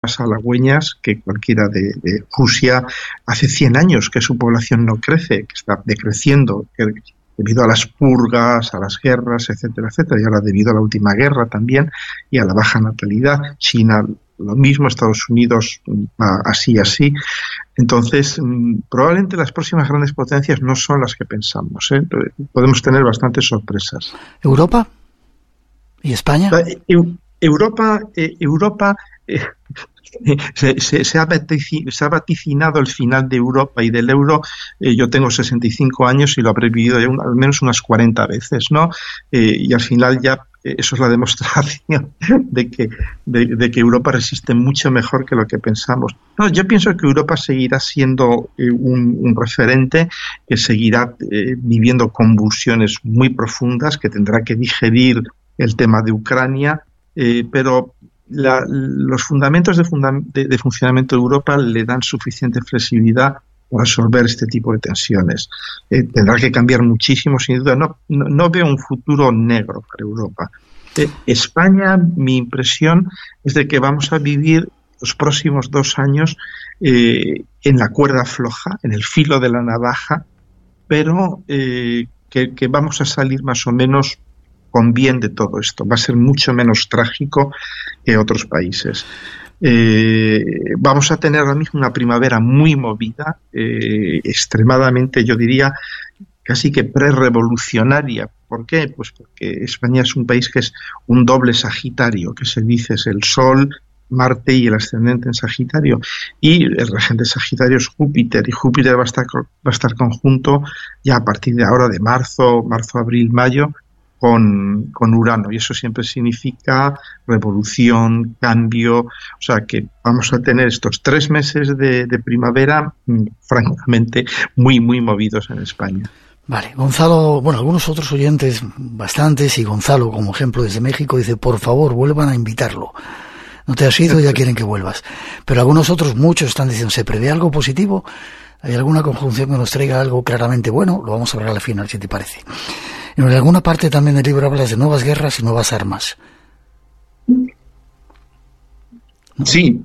halagüeñas que cualquiera de Rusia. Hace 100 años que su población no crece, que está decreciendo debido a las purgas, a las guerras, etcétera, etcétera, y ahora debido a la última guerra también y a la baja natalidad. China lo mismo, Estados Unidos así. Entonces, probablemente las próximas grandes potencias no son las que pensamos, ¿eh? Podemos tener bastantes sorpresas. ¿Europa? ¿Y España? Europa se ha vaticinado el final de Europa y del euro. Yo tengo 65 años y lo habré vivido ya al menos unas 40 veces, ¿no? Y al final ya eso es la demostración de que Europa resiste mucho mejor que lo que pensamos. No, yo pienso que Europa seguirá siendo un referente, que seguirá viviendo convulsiones muy profundas, que tendrá que digerir el tema de Ucrania, pero los fundamentos de funcionamiento de Europa le dan suficiente flexibilidad para resolver este tipo de tensiones. Tendrá que cambiar muchísimo, sin duda. No veo un futuro negro para Europa. España, mi impresión es de que vamos a vivir los próximos 2 años en la cuerda floja, en el filo de la navaja, pero que vamos a salir más o menos con bien de todo esto. Va a ser mucho menos trágico que otros países. Vamos a tener ahora mismo una primavera muy movida, extremadamente, yo diría, casi que prerrevolucionaria. ¿Por qué? Pues porque España es un país que es un doble Sagitario, que se dice es el Sol, Marte y el ascendente en Sagitario. Y el regente Sagitario es Júpiter, y Júpiter va a estar conjunto ya a partir de ahora, de marzo, abril, mayo, con Urano, y eso siempre significa revolución, cambio. O sea que vamos a tener estos 3 meses de primavera francamente muy movidos en España. Vale, Gonzalo, algunos otros oyentes, bastantes, y Gonzalo como ejemplo desde México dice, por favor, vuelvan a invitarlo. No te has ido, ya quieren que vuelvas. Pero algunos otros, muchos están diciendo, ¿se prevé algo positivo? ¿Hay alguna conjunción que nos traiga algo claramente bueno? Lo vamos a ver a la final, si te parece. En alguna parte también del libro hablas de nuevas guerras y nuevas armas. Sí,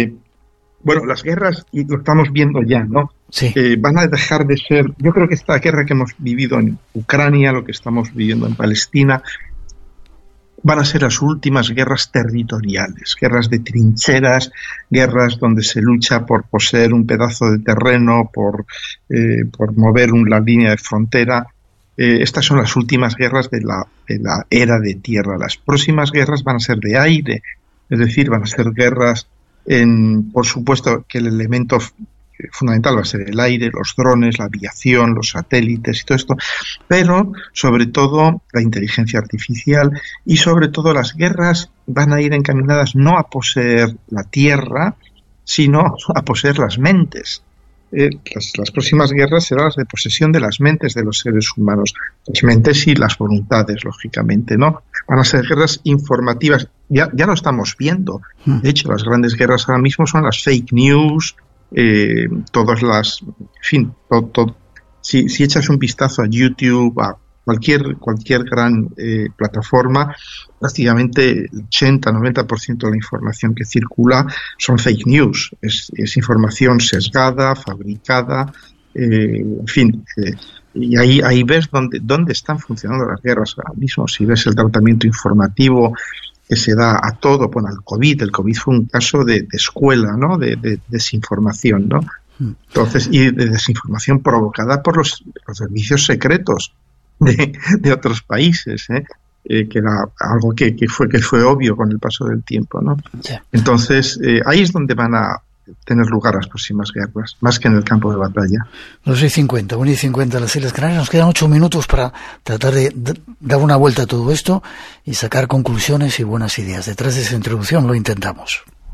las guerras, y lo estamos viendo ya, ¿no? Sí. Van a dejar de ser, yo creo que esta guerra que hemos vivido en Ucrania, lo que estamos viviendo en Palestina, van a ser las últimas guerras territoriales, guerras de trincheras, guerras donde se lucha por poseer un pedazo de terreno, por mover la línea de frontera. Estas son las últimas guerras de la era de tierra. Las próximas guerras van a ser de aire, es decir, van a ser guerras por supuesto que el elemento fundamental va a ser el aire, los drones, la aviación, los satélites y todo esto, pero sobre todo la inteligencia artificial, y sobre todo las guerras van a ir encaminadas no a poseer la tierra, sino a poseer las mentes. Las próximas guerras serán las de posesión de las mentes de los seres humanos, las mentes y las voluntades, lógicamente, ¿no? Van a ser guerras informativas. Ya lo estamos viendo. De hecho, las grandes guerras ahora mismo son las fake news, todas las, en fin, todo. Si echas un vistazo a YouTube, a cualquier gran plataforma, prácticamente el 80-90% de la información que circula son fake news, es información sesgada, fabricada, en fin, y ahí ves dónde están funcionando las guerras ahora mismo. Si ves el tratamiento informativo que se da a todo, el COVID fue un caso de escuela, ¿no? De desinformación, ¿no? Entonces, y de desinformación provocada por los servicios secretos de otros países, que era algo que fue obvio con el paso del tiempo, ¿no? Yeah. Entonces, ahí es donde van a tener lugar las próximas guerras, más que en el campo de batalla. 2:50, 1:50 las Islas Canarias. Nos quedan 8 minutos para tratar de dar una vuelta a todo esto y sacar conclusiones y buenas ideas. Detrás de esa introducción lo intentamos.